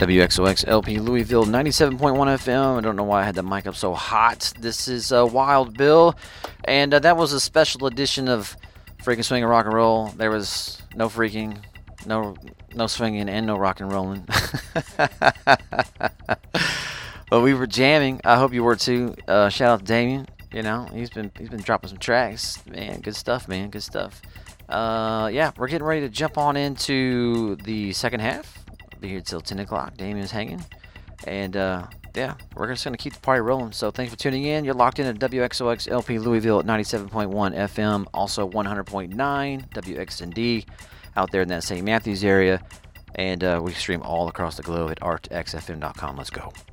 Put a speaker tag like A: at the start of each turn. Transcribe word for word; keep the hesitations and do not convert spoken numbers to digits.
A: W X O X L P Louisville ninety-seven point one F M. I don't know why I had the mic up so hot. This is uh, Wild Bill, and uh, that was a special edition of Freaking Swing and Rock and Roll. There was no freaking, no no swinging, and no rock and rolling. But we were jamming. I hope you were too. Uh, shout out to Damien. You know, he's been he's been dropping some tracks. Man, good stuff, man. Good stuff. Uh, yeah, we're getting ready to jump on into the second half. Be here till ten o'clock. Damien's hanging. And, uh, yeah, we're just going to keep the party rolling. So thanks for tuning in. You're locked in at W X O X L P Louisville at ninety-seven point one F M. Also one hundred point nine W X N D out there in that Saint Matthews area. And uh, we stream all across the globe at art x f m dot com. Let's go.